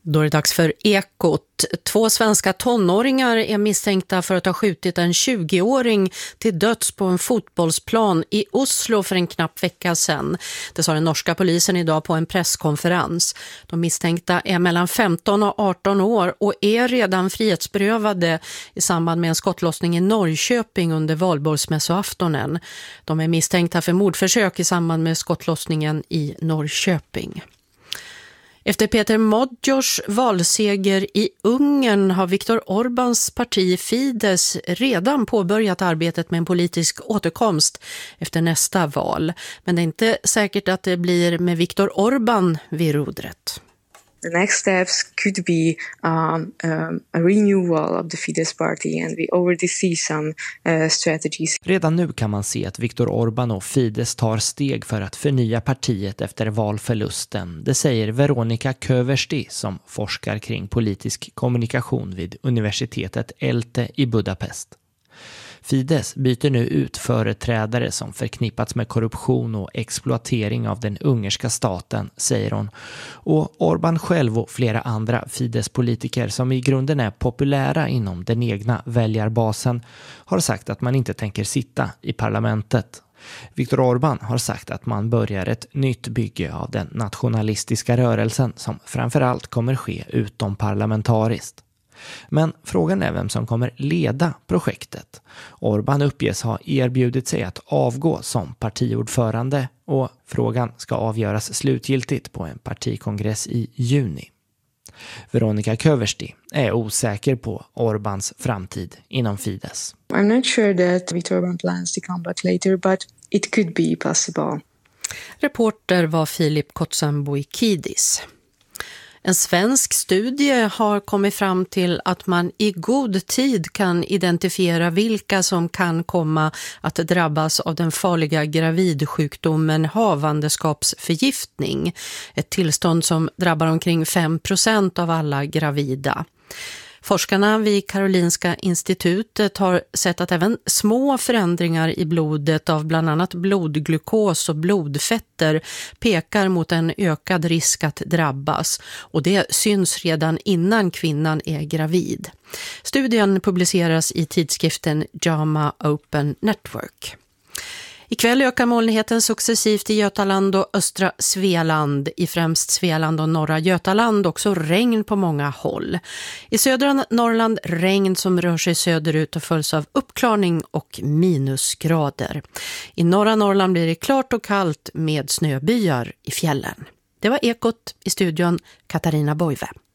Då är det dags för Ekot. 2 svenska tonåringar är misstänkta för att ha skjutit en 20-åring till döds på en fotbollsplan i Oslo för en knapp vecka sedan. Det sa den norska polisen idag på en presskonferens. De misstänkta är mellan 15 och 18 år och är redan frihetsberövade i samband med en skottlossning i Norrköping under valborgsmässoaftonen. De är misstänkta för mordförsök i samband med skottlossningen i Norrköping. Efter Peter Modjors valseger i Ungern har Viktor Orbáns parti Fidesz redan påbörjat arbetet med en politisk återkomst efter nästa val. Men det är inte säkert att det blir med Viktor Orbán vid rodret. The next steps could be a renewal of the Fidesz party, and we already see some strategies. Redan nu kan man se att Viktor Orbán och Fidesz tar steg för att förnya partiet efter valförlusten. Det säger Veronika Köversti som forskar kring politisk kommunikation vid universitetet ELTE i Budapest. Fidesz byter nu ut företrädare som förknippats med korruption och exploatering av den ungerska staten, säger hon. Och Orbán själv och flera andra Fidesz-politiker som i grunden är populära inom den egna väljarbasen har sagt att man inte tänker sitta i parlamentet. Viktor Orbán har sagt att man börjar ett nytt bygge av den nationalistiska rörelsen som framförallt kommer ske utomparlamentariskt. Men frågan är vem som kommer leda projektet. Orbán uppges ha erbjudit sig att avgå som partiordförande och frågan ska avgöras slutgiltigt på en partikongress i juni. Veronika Köversti är osäker på Orbáns framtid inom Fidesz. I'm not sure that Viktor Orbán plans to come back later, but it could be possible. Reporter var Filip Kotsanboikidis. En svensk studie har kommit fram till att man i god tid kan identifiera vilka som kan komma att drabbas av den farliga gravidsjukdomen havandeskapsförgiftning. Ett tillstånd som drabbar omkring 5% av alla gravida. Forskarna vid Karolinska institutet har sett att även små förändringar i blodet av bland annat blodglukos och blodfetter pekar mot en ökad risk att drabbas. Och det syns redan innan kvinnan är gravid. Studien publiceras i tidskriften JAMA Open Network. Ikväll ökar molnigheten successivt i Götaland och östra Svealand. I främst Svealand och norra Götaland också regn på många håll. I södra Norrland regn som rör sig söderut och följs av uppklarning och minusgrader. I norra Norrland blir det klart och kallt med snöbyar i fjällen. Det var Ekot, i studion Katarina Boive.